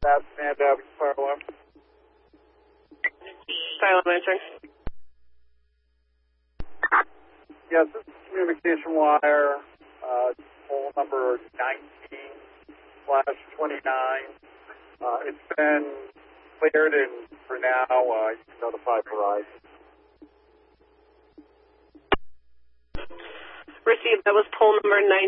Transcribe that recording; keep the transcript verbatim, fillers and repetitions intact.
That's Sand Avenue Fire Alarm. Fire alarm answering. Yes, this is communication wire, uh, pole number nineteen slash twenty-nine. Uh, it's been cleared, and for now, uh, you can notify Verizon. Received. That was pole number nine.